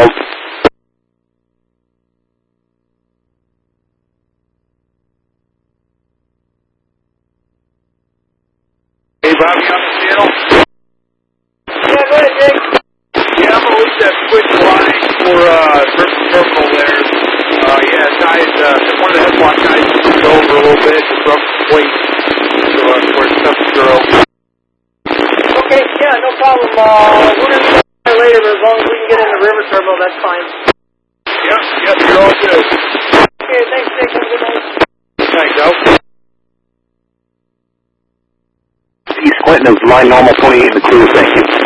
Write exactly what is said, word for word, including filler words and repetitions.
twelve. Hey, Bob, you on the channel? Yeah, go ahead, Jake. Yeah, I'm going to leave that switch line for uh, River Terminal there. Uh, yeah, guys, uh, one of the headlock guys moved over a little bit, just rub some weight to uh, where it's tough to grow. Okay, yeah, no problem. Uh, we're going to be there later, but as long as we can get in the river terminal, that's fine. Yep, yep, you're all good. Okay, thanks, Jake. Have a good night. Thanks, Al. East Clinton is line normal twenty-eight in the clear, thank you.